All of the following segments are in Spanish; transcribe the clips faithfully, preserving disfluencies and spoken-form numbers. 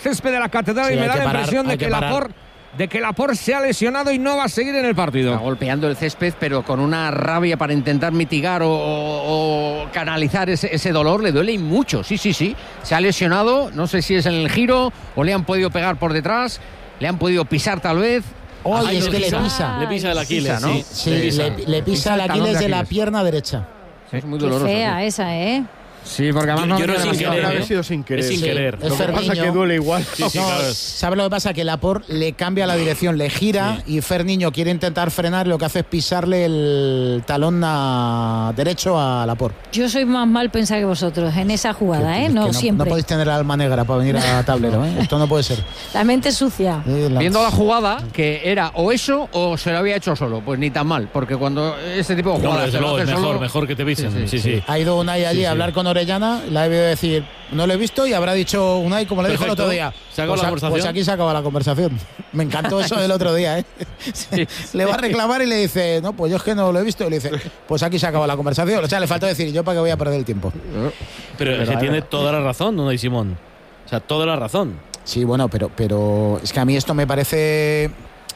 césped de la Catedral, sí, y me da la parar, impresión de que, que Laporte de que Laporte se ha lesionado y no va a seguir en el partido. Está golpeando el césped, pero con una rabia para intentar mitigar o, o, o canalizar ese, ese dolor. Le duele y mucho, sí, sí, sí. Se ha lesionado, no sé si es en el giro o le han podido pegar por detrás, le han podido pisar tal vez. Oh, Ay, es que le pisa. Le pisa el Aquiles, ¿no? Sí, sí le, pisa. le, le pisa el Aquiles de la pierna derecha. Sí, es muy doloroso. Qué fea sí. esa, ¿eh? Sí, porque además yo, no, yo no sin querer, haber sido sin querer. Es sin sí, querer. Es lo que pasa es que duele igual. Sí, sí, no, claro. ¿sabes lo que pasa? Que Laporte le cambia la dirección, le gira sí. y Ferniño quiere intentar frenar y lo que hace es pisarle el talón a derecho a Laporte. Yo soy más mal pensada que vosotros en esa jugada, que, ¿eh? No, no siempre. No podéis tener el alma negra para venir a tablero, ¿eh? Esto no puede ser. La mente sucia. Sí, la... Viendo la jugada, que era o eso o se lo había hecho solo, pues ni tan mal, porque cuando este tipo de jugadas... No, no, es mejor, solo... mejor que te pisen. Sí, sí, sí. sí. Ha ido Unai allí sí, a hablar sí. con Orellana, le ha debido decir... No lo he visto y habrá dicho Unai, como le dijo el otro día. ¿Se acabó pues, la conversación? Pues aquí se acaba la conversación. Me encantó eso del otro día, ¿eh? Sí, le va a reclamar y le dice, no, pues yo es que no lo he visto. Y le dice, pues aquí se acaba la conversación. O sea, le falta decir, ¿yo para qué voy a perder el tiempo? Pero, pero es que tiene toda la razón, Unai Simón. O sea, toda la razón. Sí, bueno, pero, pero es que a mí esto me parece...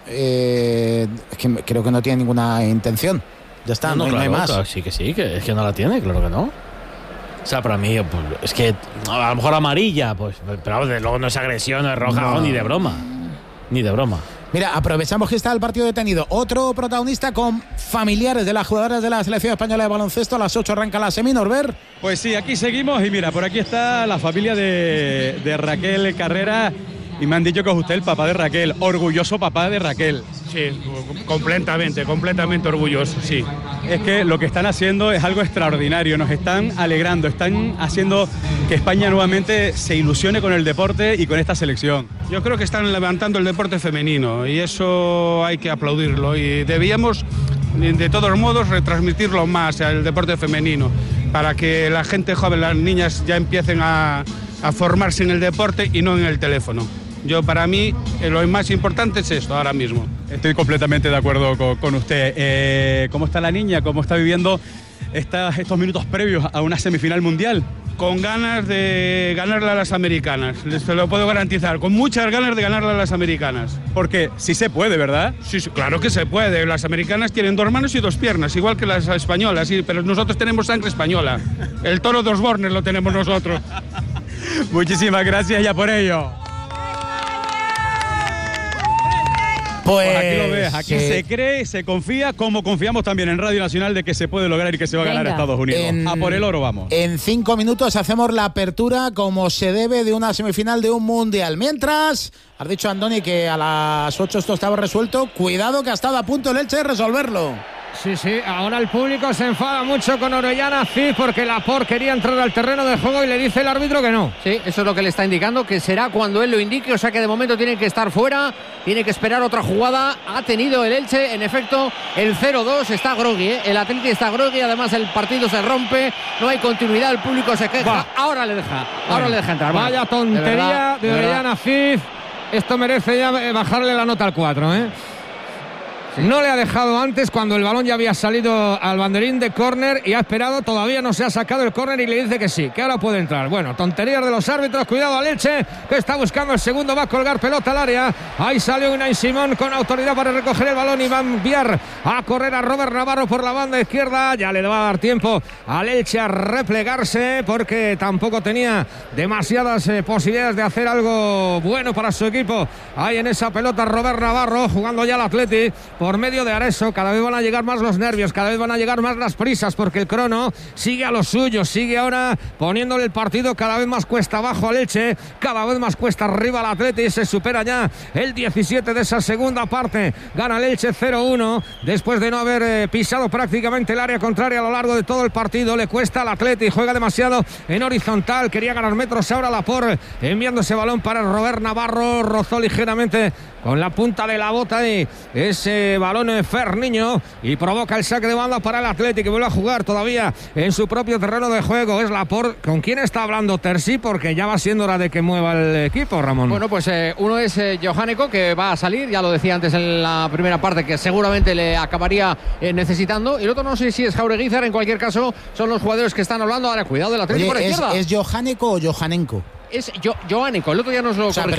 Eh, es que creo que no tiene ninguna intención. Ya está, no, no, no claro, hay más. Claro, sí que sí, que es que no la tiene, claro que no. O sea, para mí, pues, es que a lo mejor amarilla, pues, pero luego no es agresión, no es roja, no. ni de broma. Ni de broma. Mira, aprovechamos que está el partido detenido. Otro protagonista con familiares de las jugadoras de la selección española de baloncesto. A las ocho arranca la semi, Norbert. Pues sí, aquí seguimos y mira, por aquí está la familia de, de Raquel Carrera. Y me han dicho que es usted el papá de Raquel, orgulloso papá de Raquel. Sí, completamente, completamente orgulloso, sí. Es que lo que están haciendo es algo extraordinario, nos están alegrando, están haciendo que España nuevamente se ilusione con el deporte y con esta selección. Yo creo que están levantando el deporte femenino y eso hay que aplaudirlo y debíamos, de todos modos, retransmitirlo más al deporte femenino para que la gente joven, las niñas ya empiecen a, a formarse en el deporte y no en el teléfono. Yo, para mí, eh, lo más importante es esto ahora mismo. Estoy completamente de acuerdo con, con usted. Eh, ¿Cómo está la niña? ¿Cómo está viviendo esta, estos minutos previos a una semifinal mundial? Con ganas de ganarle a las americanas, les lo puedo garantizar, con muchas ganas de ganarle a las americanas. Porque sí se puede, ¿verdad? Sí, claro que se puede. Las americanas tienen dos manos y dos piernas, igual que las españolas, sí, pero nosotros tenemos sangre española. El toro de Osborne lo tenemos nosotros. Muchísimas gracias ya por ello. Pues, pues aquí lo ves, aquí eh, se cree, se confía, como confiamos también en Radio Nacional de que se puede lograr y que se va a ganar Venga. Estados Unidos. En, a por el oro vamos. En cinco minutos hacemos la apertura como se debe de una semifinal de un mundial. Mientras, has dicho Andoni que a las ocho esto estaba resuelto. Cuidado que ha estado a punto el Elche de resolverlo. Sí, sí, ahora el público se enfada mucho con Orellana Cid porque Laporte quería entrar al terreno de juego y le dice el árbitro que no. Sí, eso es lo que le está indicando, que será cuando él lo indique, o sea que de momento tiene que estar fuera, tiene que esperar otra jugada. Ha tenido el Elche, en efecto, el cero dos, está grogui, ¿eh? El Atleti está grogui, además el partido se rompe, no hay continuidad, el público se queja, Va. ahora le deja, ahora Bueno, le deja entrar. Vaya Bueno, tontería de, verdad, de, de Orellana Cid, esto merece ya bajarle la nota al cuatro, ¿eh? Sí. No le ha dejado antes cuando el balón ya había salido al banderín de córner y ha esperado, todavía no se ha sacado el córner y le dice que sí, que ahora puede entrar. Bueno, tonterías de los árbitros, cuidado al Elche que está buscando el segundo, va a colgar pelota al área, ahí salió Unai Simón con autoridad para recoger el balón y va a enviar a correr a Robert Navarro por la banda izquierda, ya le va a dar tiempo al Elche a replegarse porque tampoco tenía demasiadas eh, posibilidades de hacer algo bueno para su equipo. Ahí en esa pelota Robert Navarro jugando ya al Atleti por medio de Areso. Cada vez van a llegar más los nervios, cada vez van a llegar más las prisas porque el crono sigue a lo suyo, sigue ahora poniéndole el partido cada vez más cuesta abajo al Elche, cada vez más cuesta arriba al Atleti y se supera ya el diecisiete de esa segunda parte. Gana el Elche cero uno después de no haber eh, pisado prácticamente el área contraria a lo largo de todo el partido. Le cuesta al Atleti, juega demasiado en horizontal, quería ganar metros ahora Laporte enviando ese balón para Robert Navarro, rozó ligeramente con la punta de la bota y ese balón en Ferniño y provoca el saque de banda para el Atlético que vuelve a jugar todavía en su propio terreno de juego. Es Laporte. ¿Con quién está hablando Terzi? Porque ya va siendo hora de que mueva el equipo, Ramón. Bueno, pues eh, uno es eh, Johaneko, que va a salir, ya lo decía antes en la primera parte, que seguramente le acabaría eh, necesitando. Y el otro no sé si es Jaureguizar, en cualquier caso son los jugadores que están hablando. Ahora, cuidado del Atlético por la ¿es, izquierda. ¿Es Johaneko o Johanenko? Es jo Johaneko, el otro ya nos lo o sea, pero